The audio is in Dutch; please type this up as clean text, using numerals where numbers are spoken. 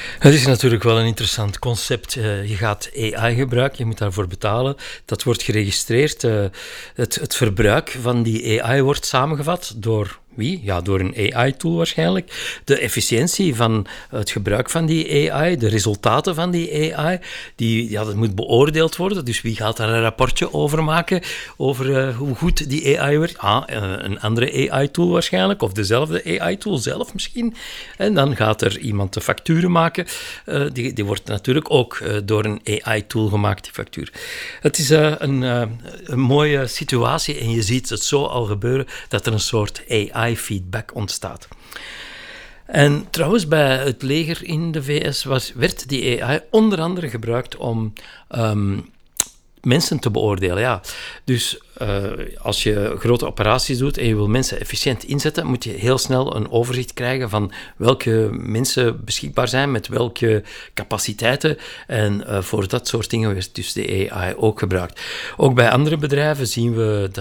Het is natuurlijk wel een interessant concept. Je gaat AI gebruiken, je moet daarvoor betalen. Dat wordt geregistreerd. Het verbruik van die AI wordt samengevat door wie? Ja, door een AI-tool waarschijnlijk. De efficiëntie van het gebruik van die AI, de resultaten van die AI, dat moet beoordeeld worden. Dus wie gaat daar een rapportje over maken, over hoe goed die AI werkt? Een andere AI-tool waarschijnlijk, of dezelfde AI-tool zelf misschien. En dan gaat er iemand de facturen maken. Die wordt natuurlijk ook door een AI-tool gemaakt, die factuur. Het is een mooie situatie en je ziet het zo al gebeuren dat er een soort AI-feedback ontstaat. En trouwens, bij het leger in de VS werd die AI onder andere gebruikt om mensen te beoordelen. Ja. Dus als je grote operaties doet en je wil mensen efficiënt inzetten, moet je heel snel een overzicht krijgen van welke mensen beschikbaar zijn, met welke capaciteiten. En voor dat soort dingen werd dus de AI ook gebruikt. Ook bij andere bedrijven zien we